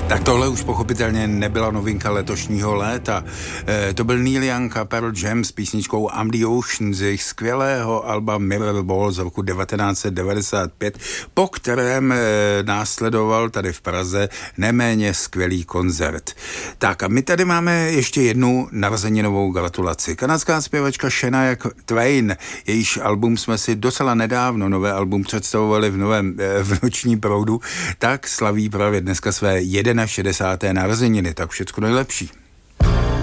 Tak tohle už pochopitelně nebyla novinka letošního léta. To byl Neil Young a Pearl Jam s písničkou I'm the Ocean z jejich skvělého alba Mirror Ball z roku 1995, po kterém následoval tady v Praze neméně skvělý koncert. Tak a my tady máme ještě jednu narozeninovou gratulaci. Kanadská zpěvačka Shania Twain, jejíž album jsme si docela nedávno, nové album představovali v Noční proudu, tak slaví právě dneska své 61. narozeniny, tak všecko nejlepší.